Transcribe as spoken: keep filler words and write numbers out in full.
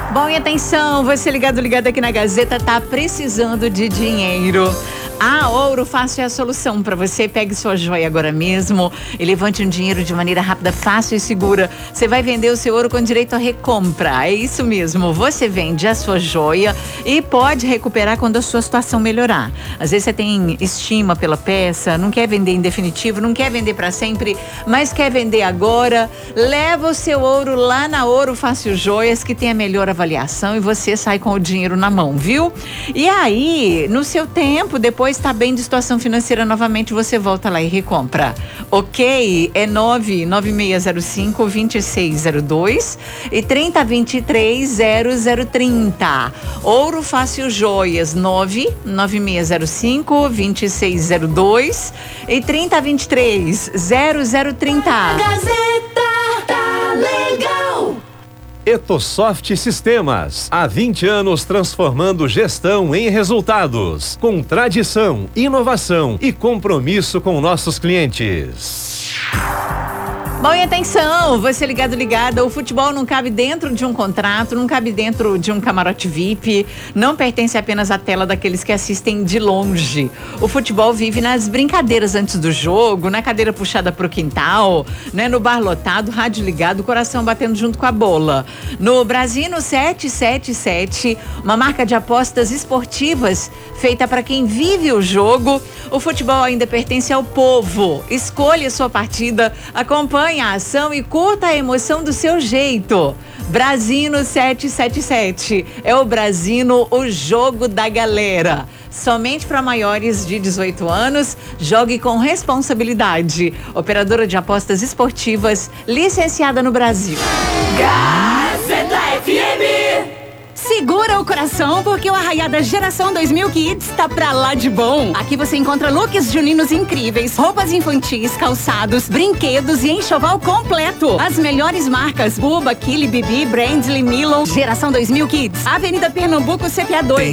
Bom, e atenção, você ligado, ligado aqui na Gazeta, tá precisando de dinheiro. A Ouro Fácil é a solução para você. Pegue sua joia agora mesmo e levante um dinheiro de maneira rápida, fácil e segura. Você vai vender o seu ouro com direito a recompra. É isso mesmo. Você vende a sua joia e pode recuperar quando a sua situação melhorar. Às vezes você tem estima pela peça, não quer vender em definitivo, não quer vender para sempre, mas quer vender agora. Leva o seu ouro lá na Ouro Fácil Joias, que tem a melhor avaliação, e você sai com o dinheiro na mão, viu? E aí, no seu tempo, depois está bem de situação financeira novamente, você volta lá e recompra. Ok? É nove nove seis zero cinco, dois seis zero dois e trinta, vinte e três, zero zero trinta. Ouro Fácil Joias, nove nove seis zero cinco, dois seis zero dois e trinta, vinte e três, zero zero trinta. Gazeta tá legal. Etosoft Sistemas, há vinte anos transformando gestão em resultados, com tradição, inovação e compromisso com nossos clientes. Bom, e atenção, você ligado, ligada, o futebol não cabe dentro de um contrato, não cabe dentro de um camarote V I P, não pertence apenas à tela daqueles que assistem de longe. O futebol vive nas brincadeiras antes do jogo, na cadeira puxada pro quintal, né, no bar lotado, rádio ligado, coração batendo junto com a bola. No Brasino sete sete sete, uma marca de apostas esportivas feita para quem vive o jogo, o futebol ainda pertence ao povo. Escolha sua partida, acompanhe a ação e curta a emoção do seu jeito. Brasino sete sete sete é o Brasino, o jogo da galera. Somente para maiores de dezoito anos, jogue com responsabilidade. Operadora de apostas esportivas, licenciada no Brasil. Gazeta F M. Segura o coração, porque o Arraiada Geração dois mil Kids tá pra lá de bom. Aqui você encontra looks juninos incríveis, roupas infantis, calçados, brinquedos e enxoval completo. As melhores marcas: Buba, Kili, Bibi, Brandly, Milon. Geração dois mil Kids, Avenida Pernambuco, C P A dois.